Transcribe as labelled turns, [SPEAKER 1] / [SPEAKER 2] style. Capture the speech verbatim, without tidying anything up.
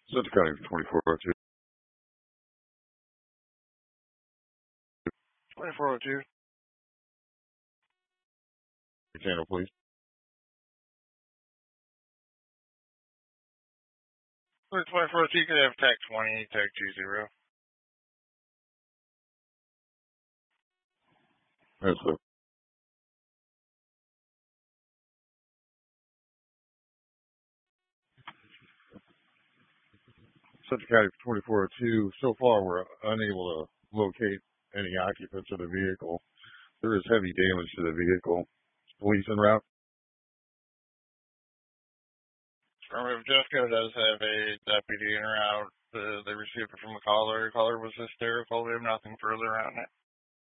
[SPEAKER 1] Central County twenty-four oh two.
[SPEAKER 2] twenty-four oh two.
[SPEAKER 1] Channel, please.
[SPEAKER 2] twenty-four oh two, you could have tag twenty, tag two zero.
[SPEAKER 1] Yes, sir. Central County twenty-four oh two. So far, we're unable to locate any occupants of the vehicle. There is heavy damage to the vehicle. Police en route.
[SPEAKER 2] Affirmative. Jesco does have a deputy en route. Uh, they received it from a caller. The caller was hysterical. We have nothing further on it.